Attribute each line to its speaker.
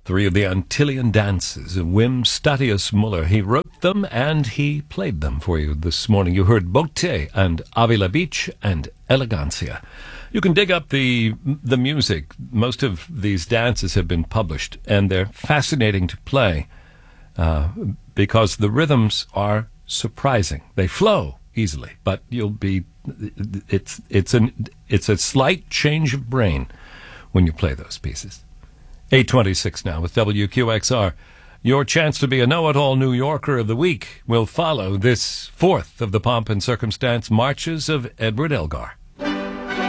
Speaker 1: Three of the Antillean dances of Wim Statius Muller. He wrote them and he played them for you this morning. You heard Bote and Avila Beach and Elegancia. You can dig up the music. Most of these dances have been published, and they're fascinating to play because the rhythms are surprising. They flow easily, but it's a slight change of brain when you play those pieces. 8:26 now with WQXR. Your chance to be a know-it-all New Yorker of the week will follow this fourth of the Pomp and Circumstance Marches of Edward Elgar.